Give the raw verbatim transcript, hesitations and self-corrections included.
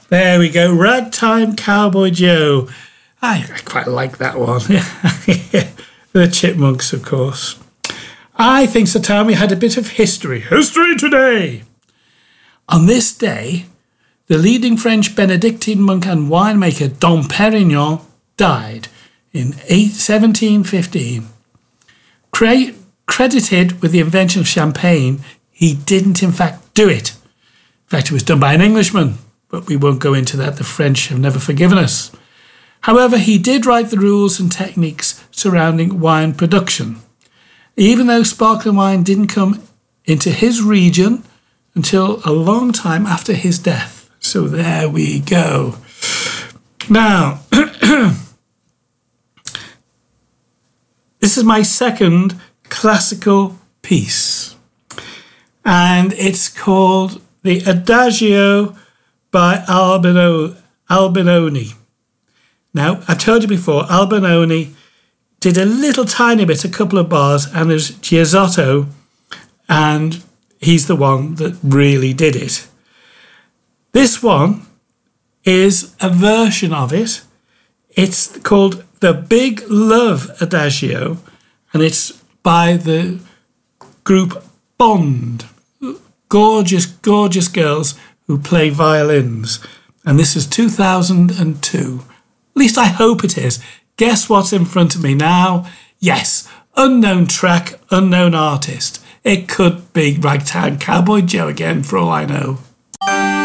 There we go. Ragtime Cowboy Joe. I, I quite like that one. The Chipmunks, of course. I think Sir Tommy had a bit of history. History today. On this day, the leading French Benedictine monk and winemaker Dom Perignon died in seventeen fifteen. Cre- credited with the invention of champagne, he didn't in fact do it. In fact, it was done by an Englishman, but we won't go into that. The French have never forgiven us. However, he did write the rules and techniques surrounding wine production, even though sparkling wine didn't come into his region until a long time after his death. So there we go. Now, this is my second classical piece, and it's called the Adagio by Albino, Albinoni. Now, I've told you before, Albinoni did a little tiny bit, a couple of bars, and there's Giazzotto, and he's the one that really did it. This one is a version of it. It's called The Big Love Adagio, and it's by the group Bond. Gorgeous, gorgeous girls who play violins. And this is two thousand two. At least I hope it is. Guess what's in front of me now? Yes, unknown track, unknown artist. It could be Ragtime Cowboy Joe again, for all I know.